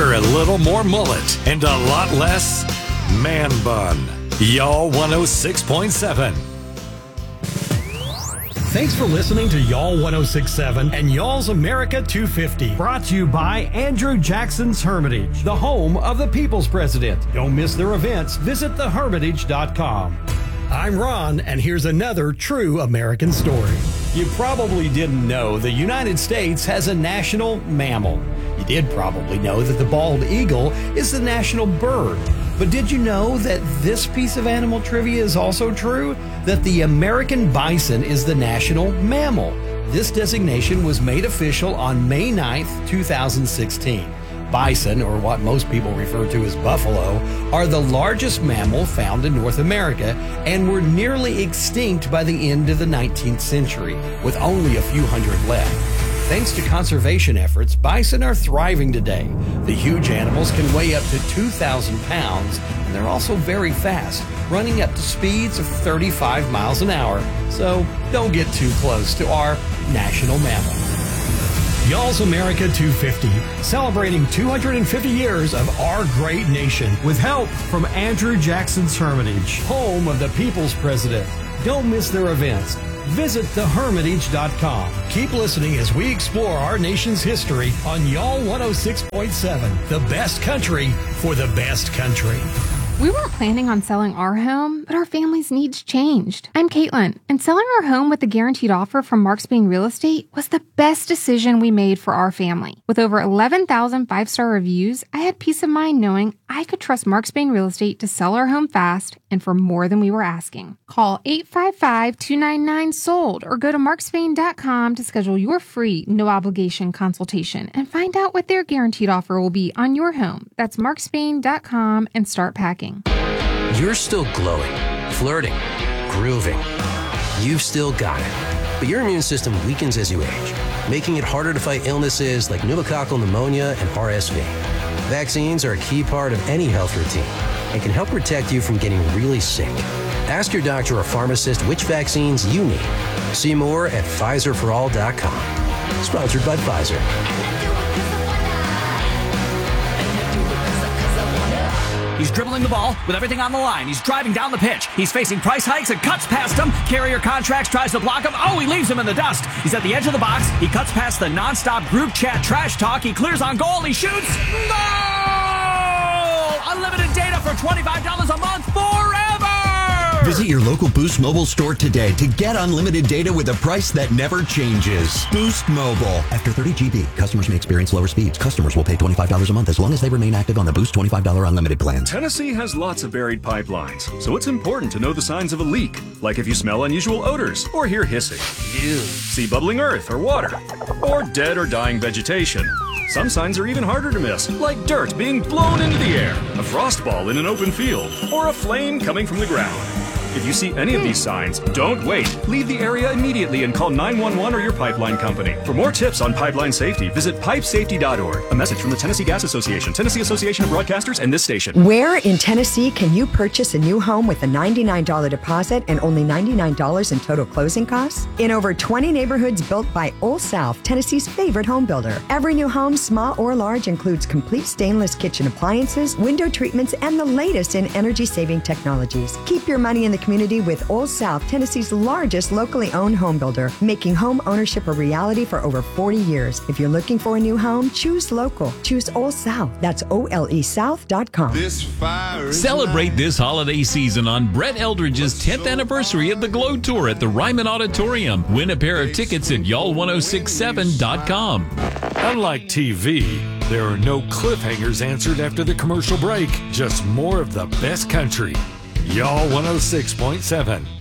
for a little more mullet and a lot less man bun. Y'all 106.7. Thanks for listening to Y'all 106.7 and Y'all's America 250. Brought to you by Andrew Jackson's Hermitage, the home of the People's President. Don't miss their events. Visit thehermitage.com. I'm Ron, and here's another true American story. You probably didn't know the United States has a national mammal. You did probably know that the bald eagle is the national bird. But did you know that this piece of animal trivia is also true? That the American bison is the national mammal. This designation was made official on May 9th, 2016. Bison, or what most people refer to as buffalo, are the largest mammal found in North America and were nearly extinct by the end of the 19th century, with only a few hundred left. Thanks to conservation efforts, bison are thriving today. The huge animals can weigh up to 2,000 pounds, and they're also very fast, running up to speeds of 35 miles an hour. So don't get too close to our national mammal. Y'all's America 250, celebrating 250 years of our great nation with help from Andrew Jackson's Hermitage, home of the People's President. Don't miss their events. Visit thehermitage.com. Keep listening as we explore our nation's history on Y'all 106.7, the best country for the best country. We weren't planning on selling our home, but our family's needs changed. I'm Caitlin, and selling our home with the guaranteed offer from Mark Spain Real Estate was the best decision we made for our family. With over 11,000 five-star reviews, I had peace of mind knowing I could trust Mark Spain Real Estate to sell our home fast and for more than we were asking. Call 855-299-SOLD or go to markspain.com to schedule your free, no-obligation consultation and find out what their guaranteed offer will be on your home. That's markspain.com and start packing. You're still glowing, flirting, grooving. You've still got it. But your immune system weakens as you age, making it harder to fight illnesses like pneumococcal pneumonia and RSV. Vaccines are a key part of any health routine and can help protect you from getting really sick. Ask your doctor or pharmacist which vaccines you need. See more at PfizerForAll.com. Sponsored by Pfizer. He's dribbling the ball with everything on the line. He's driving down the pitch. He's facing price hikes and cuts past him. Carrier Contracts tries to block him. Oh, he leaves him in the dust. He's at the edge of the box. He cuts past the nonstop group chat trash talk. He clears on goal. He shoots. Goal! Unlimited data for $25 a month forever! Visit your local Boost Mobile store today to get unlimited data with a price that never changes. Boost Mobile. After 30 GB, customers may experience lower speeds. Customers will pay $25 a month as long as they remain active on the Boost $25 unlimited plan. Tennessee has lots of buried pipelines, so it's important to know the signs of a leak, like if you smell unusual odors or hear hissing. Ew. See bubbling earth or water, or dead or dying vegetation. Some signs are even harder to miss, like dirt being blown into the air, a frost ball in an open field, or a flame coming from the ground. If you see any of these signs, don't wait. Leave the area immediately and call 911 or your pipeline company. For more tips on pipeline safety, visit pipesafety.org. A message from the Tennessee Gas Association, Tennessee Association of Broadcasters, and this station. Where in Tennessee can you purchase a new home with a $99 deposit and only $99 in total closing costs? In over 20 neighborhoods built by Old South, Tennessee's favorite home builder. Every new home, small or large, includes complete stainless kitchen appliances, window treatments, and the latest in energy-saving technologies. Keep your money in the community with Old South, Tennessee's largest locally owned home builder, making home ownership a reality for over 40 years. If you're looking for a new home, choose local. Choose Old South. That's OLESouth.com. Celebrate this holiday season on Brett Eldridge's 10th anniversary of the Glow Tour at the Ryman Auditorium. Win a pair of tickets at y'all1067.com. Unlike TV, there are no cliffhangers answered after the commercial break. Just more of the best country. Y'all 106.7.